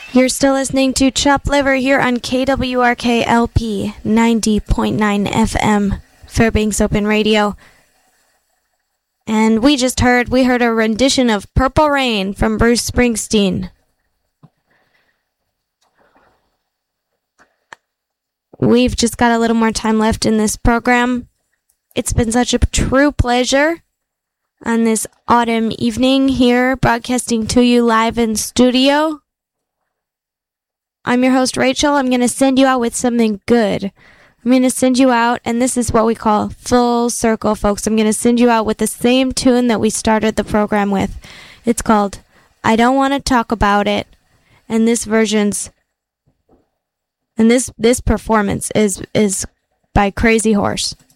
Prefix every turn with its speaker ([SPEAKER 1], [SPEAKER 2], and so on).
[SPEAKER 1] You're still listening to Chop Liver here on KWRK LP 90.9 FM, Fairbanks Open Radio. And we heard a rendition of Purple Rain from Bruce Springsteen. We've just got a little more time left in this program. It's been such a true pleasure on this autumn evening here, broadcasting to you live in studio. I'm your host, Rachel. I'm going to send you out with something good. I'm going to send you out, and this is what we call full circle, folks. I'm going to send you out with the same tune that we started the program with. It's called I Don't Want to Talk About It, and this performance is by Crazy Horse.